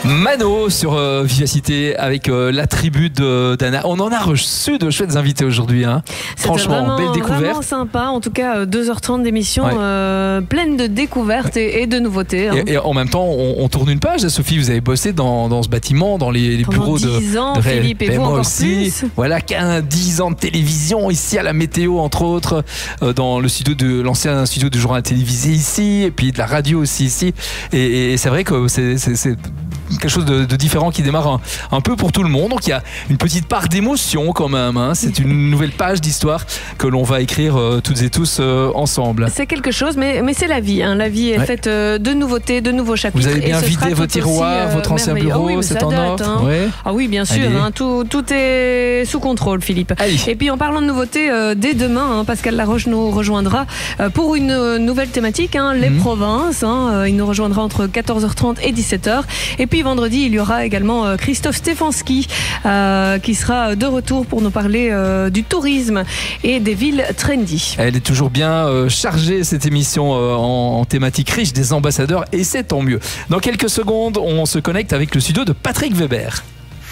Mano sur Vivacité avec la tribu d'Anna. On en a reçu de chouettes invités aujourd'hui. Franchement, belle découverte. Vraiment sympa. En tout cas, 2h30 d'émission pleine de découvertes et de nouveautés. Et en même temps, on tourne une page. Sophie, vous avez bossé dans ce bâtiment, dans les bureaux de 10 ans, Philippe, et vous moi encore aussi. Plus. Voilà, 10 ans de télévision ici à la météo, entre autres, dans le studio de l'ancien studio du journal télévisé ici, et puis de la radio aussi ici. Et c'est vrai que c'est quelque chose de différent qui démarre un peu pour tout le monde. Donc il y a une petite part d'émotion quand même. C'est une nouvelle page d'histoire que l'on va écrire toutes et tous ensemble. C'est quelque chose, mais c'est la vie. La vie est faite de nouveautés, de nouveaux chapitres. Vous avez bien vidé vos tiroirs, votre ancien bureau, c'est en ordre. Ah oui, bien sûr. Tout est sous contrôle, Philippe. Allez. Et puis en parlant de nouveautés, dès demain, Pascal Laroche nous rejoindra pour une nouvelle thématique, les provinces. Il nous rejoindra entre 14h30 et 17h. Et puis vendredi, il y aura également Christophe Stefanski qui sera de retour pour nous parler du tourisme et des villes trendy. Elle est toujours bien chargée, cette émission en thématique riche des ambassadeurs, et c'est tant mieux. Dans quelques secondes, on se connecte avec le studio de Patrick Weber.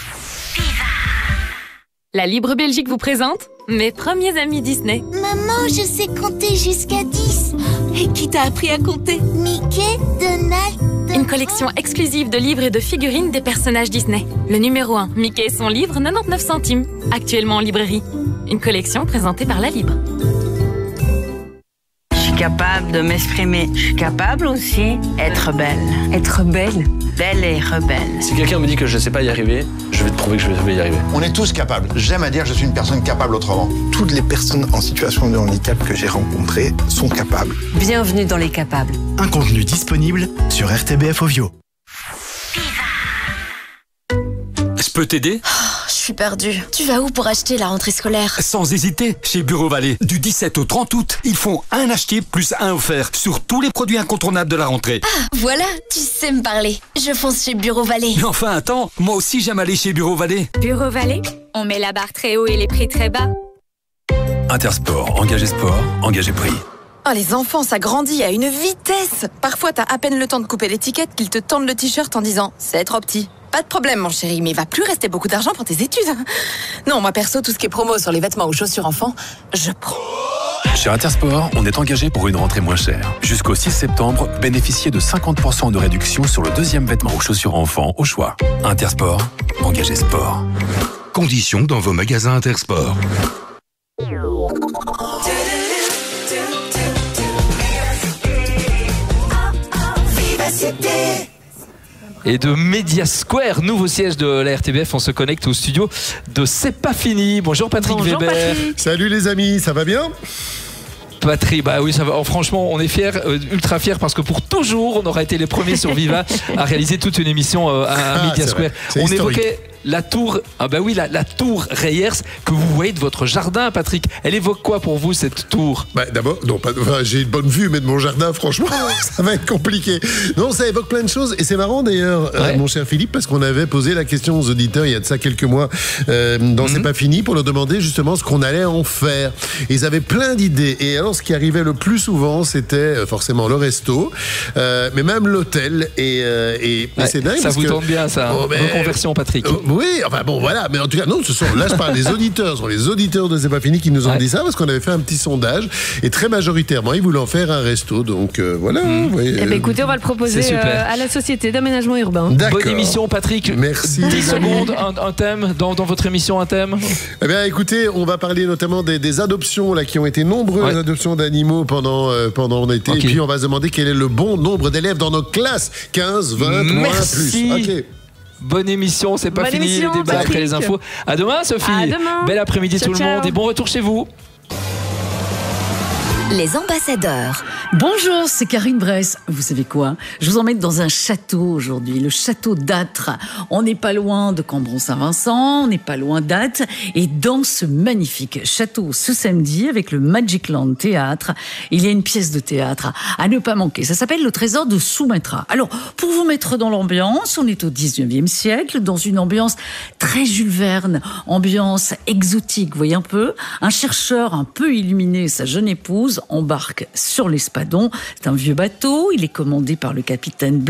La Libre Belgique vous présente mes premiers amis Disney. Maman, je sais compter jusqu'à 10. Et qui t'a appris à compter? Mickey, Donald... Une collection exclusive de livres et de figurines des personnages Disney. Le numéro 1, Mickey et son livre, 99 centimes. Actuellement en librairie. Une collection présentée par La Libre. Je suis capable de m'exprimer. Je suis capable aussi d'être belle. Être belle? Belle et rebelle. Si quelqu'un me dit que je ne sais pas y arriver, je vais te prouver que je vais y arriver. On est tous capables. J'aime à dire que je suis une personne capable autrement. Toutes les personnes en situation de handicap que j'ai rencontrées sont capables. Bienvenue dans les capables. Un contenu disponible sur RTBF Ovio. Je peux t'aider? Je suis perdue. Tu vas où pour acheter la rentrée scolaire? Sans hésiter, chez Bureau Vallée. Du 17 au 30 août, ils font un acheté plus un offert sur tous les produits incontournables de la rentrée. Ah, voilà, tu sais me parler. Je fonce chez Bureau Vallée. Mais enfin, attends, moi aussi j'aime aller chez Bureau Vallée. Bureau Vallée, on met la barre très haut et les prix très bas. Intersport, engagé sport, engagé prix. Oh, les enfants, ça grandit à une vitesse. Parfois, t'as à peine le temps de couper l'étiquette qu'ils te tendent le t-shirt en disant « c'est trop petit ». Pas de problème, mon chéri, mais il va plus rester beaucoup d'argent pour tes études. Non, moi perso, tout ce qui est promo sur les vêtements ou chaussures enfants, je prends. Chez Intersport, on est engagé pour une rentrée moins chère. Jusqu'au 6 septembre, bénéficiez de 50% de réduction sur le deuxième vêtement ou chaussures enfants au choix. Intersport, engagé sport. Conditions dans vos magasins Intersport. Et de Media Square, nouveau siège de la RTBF, on se connecte au studio de C'est pas fini. Bonjour Patrick Weber. Patrick. Salut les amis, ça va bien? Patrick, bah oui, ça va. Franchement, on est fiers, ultra fiers, parce que pour toujours, on aura été les premiers sur Viva à réaliser toute une émission à Media Square. On évoquait la tour, la tour Reyers que vous voyez de votre jardin, Patrick. Elle évoque quoi pour vous, cette tour? D'abord, j'ai une bonne vue, mais de mon jardin, franchement, ça va être compliqué. Non, ça évoque plein de choses, et c'est marrant d'ailleurs, mon cher Philippe, parce qu'on avait posé la question aux auditeurs il y a de ça quelques mois dans C'est pas fini, pour leur demander justement ce qu'on allait en faire. Et ils avaient plein d'idées. Et alors, ce qui arrivait le plus souvent, c'était forcément le resto, mais même l'hôtel. Et c'est dingue. Ça vous tente bien, ça. Reconversion, Patrick. Oui, enfin bon, voilà. Mais en tout cas, non, là, je parle des auditeurs. Ce sont les auditeurs de C'est pas fini qui nous ont dit ça, parce qu'on avait fait un petit sondage. Et très majoritairement, ils voulaient en faire un resto. Donc voilà. Écoutez, on va le proposer à la Société d'aménagement urbain. Bonne émission, Patrick. Merci. 10 secondes, un thème dans votre émission, un thème. Eh bien, écoutez, on va parler notamment des adoptions là, qui ont été nombreuses, adoptions d'animaux pendant l'été. Okay. Et puis, on va se demander quel est le bon nombre d'élèves dans nos classes. 15, 20, moins, plus. OK. Bonne émission, c'est pas fini, le débat après les infos. À demain, Sophie. À demain. Bel après-midi tout le monde et bon retour chez vous. Les ambassadeurs. Bonjour, c'est Karine Bress. Vous savez quoi? Je vous emmène dans un château aujourd'hui, le château d'Âtre. On n'est pas loin de Cambron-Saint-Vincent, on n'est pas loin d'Âtre. Et dans ce magnifique château, ce samedi, avec le Magic Land Théâtre, il y a une pièce de théâtre à ne pas manquer. Ça s'appelle Le Trésor de Sumatra. Alors, pour vous mettre dans l'ambiance, on est au 19e siècle, dans une ambiance très Jules Verne, ambiance exotique, vous voyez un peu. Un chercheur un peu illuminé, sa jeune épouse, embarque sur l'Espadon. C'est un vieux bateau, il est commandé par le capitaine